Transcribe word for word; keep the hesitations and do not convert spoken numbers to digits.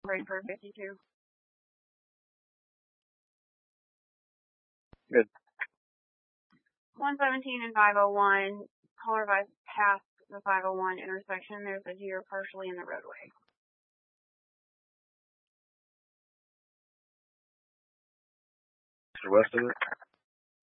Right for fifty-two. Good. one seventeen and five oh one, caller advised past the five oh one intersection. There's a deer partially in the roadway. To the west of it?